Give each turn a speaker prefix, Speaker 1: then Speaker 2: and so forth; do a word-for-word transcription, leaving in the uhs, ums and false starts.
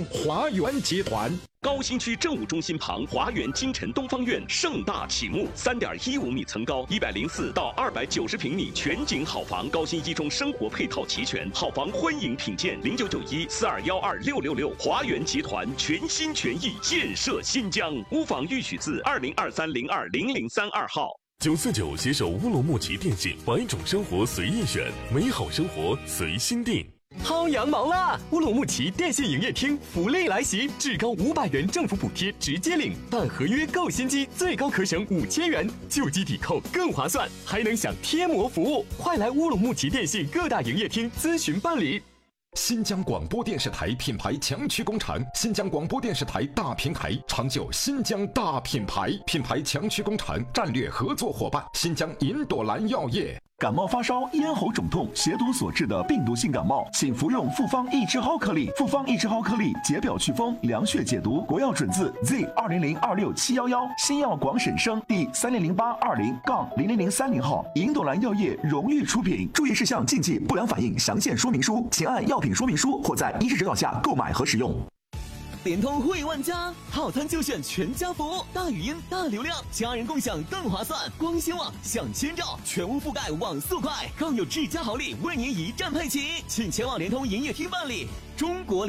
Speaker 1: 华源集团。
Speaker 2: 高新区政务中心旁华源金城东方院盛大启幕，三点一五米层高，一百零四到二百九十平米全景好房，高新一中生活配套齐全，好房欢迎品鉴。零九九一四二幺二六六六，华源集团全心全意建设新疆。屋房预取自二零二三零二零零三二号。
Speaker 3: 九四九携手乌鲁木齐电信，百种生活随意选，美好生活随心定。
Speaker 4: 薅羊毛啦！乌鲁木齐电信营业厅福利来袭，至高五百元政府补贴直接领，办合约购新机最高可省五千元，旧机抵扣更划算，还能享贴膜服务。快来乌鲁木齐电信各大营业厅咨询办理。
Speaker 1: 新疆广播电视台品牌强驱工厂，新疆广播电视台大平台，长久新疆大品牌，品牌强驱工厂战略合作伙伴，新疆银朵兰药业。
Speaker 5: 感冒发烧、咽喉肿痛、血毒所致的病毒性感冒，请服用复方益智蒿颗粒。复方益智蒿颗粒解表祛风、凉血解毒，国药准字 Z 二零零二六七幺幺，新药广审生第三零零八二零杠零零零三零号，银朵兰药业荣誉出品。注意事项、禁忌、不良反应详见说明书，请按药品说明书或在医师指导下购买和使用。
Speaker 4: 联通会万家，套餐就选全家福，大语音、大流量，家人共享更划算。光纤网享千兆，全屋覆盖网速快，更有智家好礼为您一站配齐，请前往联通营业厅办理。中国联